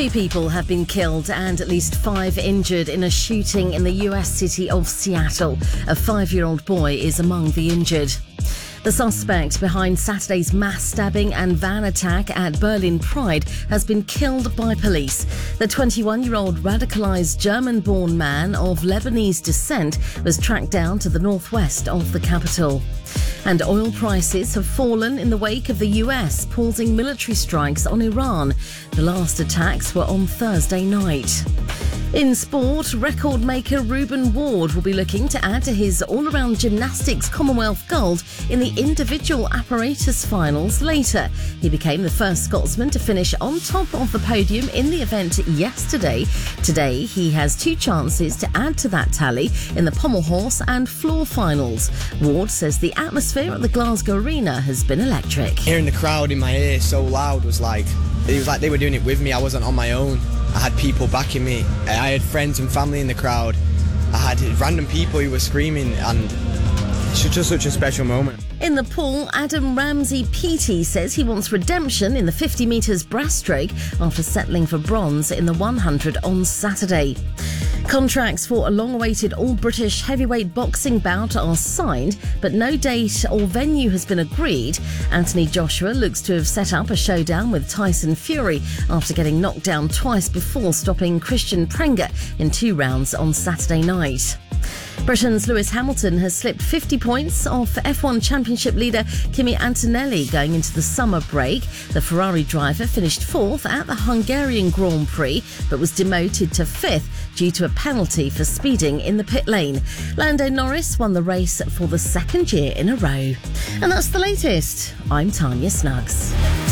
2 people have been killed and at least 5 injured in a shooting in the US city of Seattle. A 5-year-old boy is among the injured. The suspect behind Saturday's mass stabbing and van attack at Berlin Pride has been killed by police. The 21-year-old radicalised German-born man of Lebanese descent was tracked down to the northwest of the capital. And oil prices have fallen in the wake of the US pausing military strikes on Iran. The last attacks were on Thursday night. In sport, record maker Reuben Ward will be looking to add to his all-around gymnastics Commonwealth gold in the individual apparatus finals later. He became the first Scotsman to finish on top of the podium in the event yesterday. Today, he has 2 chances to add to that tally in the pommel horse and floor finals. Ward says the atmosphere at the Glasgow Arena has been electric. Hearing the crowd in my ear so loud was like they were doing it with me. I wasn't on my own. I had people backing me. I had friends and family in the crowd. I had random people who were screaming, and it's just such a special moment. In the pool, Adam Ramsey-Peaty says he wants redemption in the 50 metres breaststroke after settling for bronze in the 100 on Saturday. Contracts for a long-awaited all-British heavyweight boxing bout are signed, but no date or venue has been agreed. Anthony Joshua looks to have set up a showdown with Tyson Fury after getting knocked down twice before stopping Christian Prenga in 2 rounds on Saturday night. Britain's Lewis Hamilton has slipped 50 points off F1 Championship leader Kimi Antonelli going into the summer break. The Ferrari driver finished 4th at the Hungarian Grand Prix, but was demoted to 5th due to a penalty for speeding in the pit lane. Lando Norris won the race for the 2nd year in a row. And that's the latest. I'm Tanya Snuggs.